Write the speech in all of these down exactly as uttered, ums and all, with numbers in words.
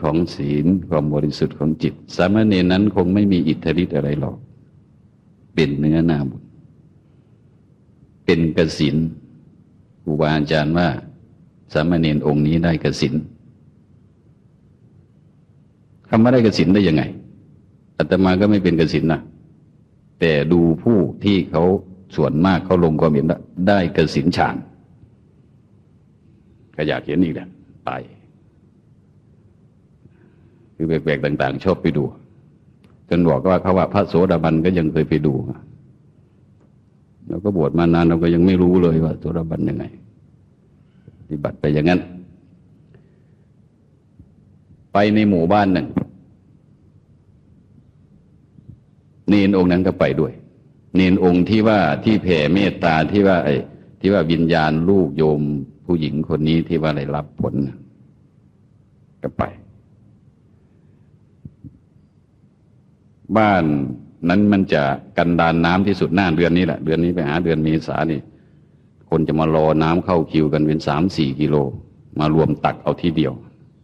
ของศีลความบริสุทธิ์ของจิตสามเณรนั้นคงไม่มีอิทธิฤทธิ์อะไรหรอกเป็นเนื้อนาบุญเป็นกสิณครูบาอาจารย์ว่าสามเณรองค์นี้ได้กสิณคำว่าได้กสิณได้ยังไงอาตมาก็ไม่เป็นกสิณนะแต่ดูผู้ที่เขาส่วนมากเขาลงความเห็นว่าได้กสิณฌานก็อยากเห็นอีกแหละไปคือแปลกๆต่างๆชอบไปดูจนบอกว่าเขาว่าพระโสดาบันก็ยังเคยไปดูเราก็บวชมานานเราก็ยังไม่รู้เลยว่าโสดาบันยังไงปฏิบัติไปอย่างนั้นไปในหมู่บ้านหนึ่งเนนองค์นั้นก็ไปด้วยเนนองค์ที่ว่าที่แผ่เมตตาที่ว่าไอ้ที่ว่าวิญญาณลูกโยมผู้หญิงคนนี้ที่ว่าได้รับผลก็ไปบ้านนั้นมันจะกันดานน้ำที่สุดหน้าเดือนนี้แหละเดือนนี้ไปหาเดือนเมษานี่คนจะมารอน้ำเข้าคิวกันเป็นสามสี่กิโลมารวมตักเอาที่เดียว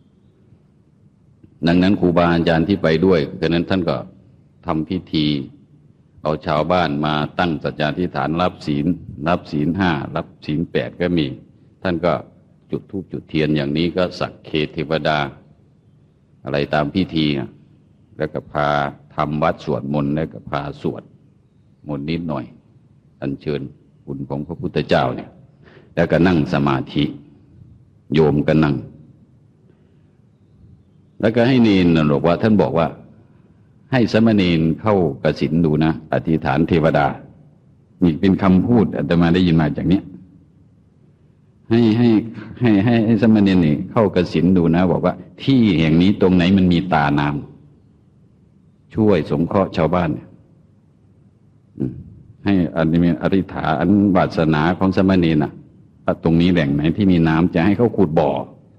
ดังนั้นครูบาอาจารย์ที่ไปด้วยดังนั้นท่านก็ทำพิธีเอาชาวบ้านมาตั้งสัจจาธิษฐานรับศีลรับศีลห้ารับศีลแปดก็มีท่านก็จุดธูปจุดเทียนอย่างนี้ก็สักเคเทวดาอะไรตามพิธีแล้วก็พาทำวัดสวดมนต์แล้วก็พาสวดมนต์นิดหน่อยอัญเชิญคุณของพระพุทธเจ้าเนี่ยแล้วก็นั่งสมาธิโยมก็นั่งแล้วก็ให้เนนบอกว่าท่านบอกว่าให้สมณีเข้ากสิณดูนะอธิษฐานเทวดานี่เป็นคำพูดอาตมาได้ยินมาจากเนี้ยให้ให้ให้ให้ให้สมณีนี่เข้ากสิณดูนะบอกว่าที่แห่งนี้ตรงไหนมันมีตาน้ำช่วยสงเคราะห์ชาวบ้านให้อันนี้อธิษฐานอันวาสนาของสมณีน่ะตรงนี้แหล่งไหนที่มีน้ำจะให้เขาขุดบ่อ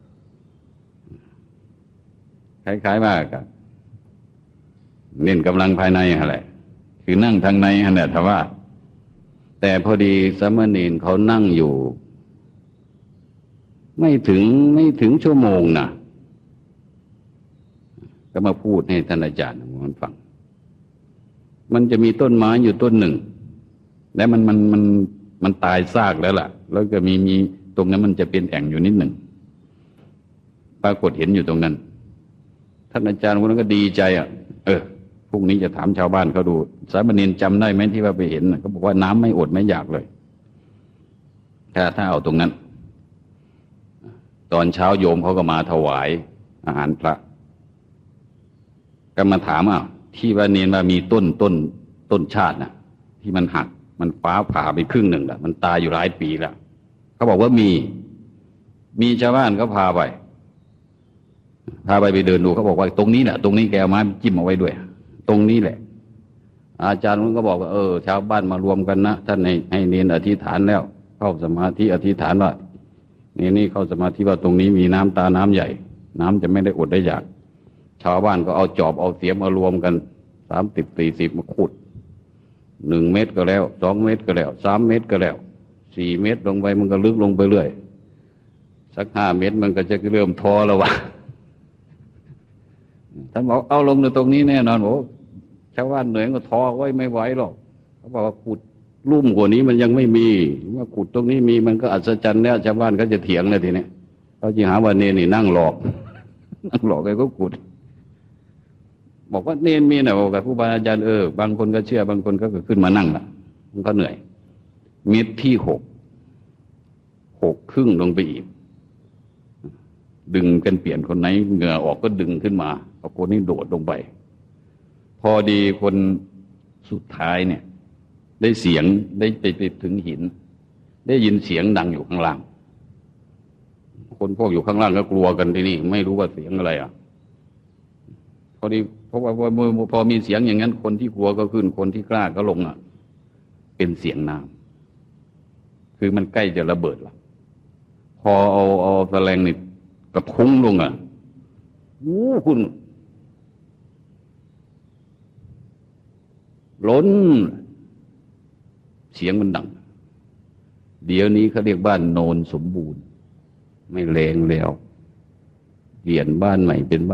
คล้ายๆว่ากันเน้นกำลังภายในอะไรคือนั่งทางในอะไรแต่ว่าแต่พอดีสามเณรเขานั่งอยู่ไม่ถึงไม่ถึงชั่วโมงนะก็มาพูดให้ท่านอาจารย์มันฟังมันจะมีต้นไม้อยู่ต้นหนึ่งและมันมันมันมันตายซากแล้วล่ะแล้วก็มีมีตรงนั้นมันจะเป็นแอ่งอยู่นิดหนึ่งปรากฏเห็นอยู่ตรงนั้นท่านอาจารย์คนนั้นก็ดีใจอ่ะเออพรุ่งนี้จะถามชาวบ้านเขาดูสามเณรจำได้ไหมที่ว่าไปเห็นเขาบอกว่าน้ำไม่อดไม่อยากเลยถ้าถ้าเอาตรงนั้นตอนเช้าโยมเขาก็มาถวายอาหารพระก็มาถามอ่ะที่ว่าเนรว่ามีต้นต้นต้นชาติน่ะที่มันหักมันฟ้าผ่าไปครึ่งหนึ่งแหละมันตายอยู่หลายปีแล้วเขาบอกว่ามีมีชาวบ้านเขาพาไปพาไปไปเดินดูเขาบอกว่าตรงนี้แหละตรงนี้แกเอาไม้จิ้มเอาไว้ด้วยตรงนี้แหละอาจารย์มันก็บอกว่าเออชาวบ้านมารวมกันนะท่านให้ให้เนรอธิษฐานแล้วเข้าสมาธิอธิษฐานว่านี่นี่เข้าสมาธิว่าตรงนี้มีน้ำตาน้ำใหญ่น้ำจะไม่ได้อดได้อยากชาวบ้านก็เอาจอบเอาเสียมมารวมกันสามสิบสี่สิบมาขุดหนึ่งเมตรก็แล้วสองเมตรก็แล้วสามเมตรก็แล้วสี่เมตรลงไปมันก็ลึกลงไปเรื่อยสักห้าเมตรมันก็จะเริ่มท้อแล้ววะท่านบอกเอาลงในตรงนี้แน่นอนโอ้ชาวบ้านเหนื่อยก็ท้อไว้ไม่ไหวหรอกเขาบอกว่าขุดลุ่มกว่านี้มันยังไม่มีว่าขุดตรงนี้มีมันก็อัศจรรย์แล้วชาวบ้านก็จะเถียงเลยทีนี้เขาจะหาว่าเนรนี่นั่งหลอกนั่งหลอกไอ้ก็ขุดบอกว่าเนรมีนะบอกกับครูบาอาจารย์เออบางคนก็เชื่อบางคนก็ขึ้นมานั่งละมันก็เหนื่อยเม็ดที่หกหกครึ่งลงไปอีกดึงกันเปลี่ยนคนไหนเหงื่อออกก็ดึงขึ้นมาเอาคนนี้โดดลงไปพอดีคนสุดท้ายเนี่ยได้เสียงได้ไปไปถึงหินได้ยินเสียงดังอยู่ข้างล่างคนพวกอยู่ข้างล่างก็กลัวกันที่นี่ไม่รู้ว่าเสียงอะไรอ่ะพอดีเพราะว่าพอมีเสียงอย่างนั้นคนที่กลัวก็ขึ้นคนที่กล้าก็ลงอ่ะเป็นเสียงน้ำคือมันใกล้จะระเบิดละพอเอาเอาแสลงนี่กระทุ้งลงอ่ะโอ้คุณล้นเสียงมันดังเดี๋ยวนี้เขาเรียกบ้านโนนสมบูรณ์ไม่แรงแล้วเปลี่ยนบ้านใหม่เป็นบ้าน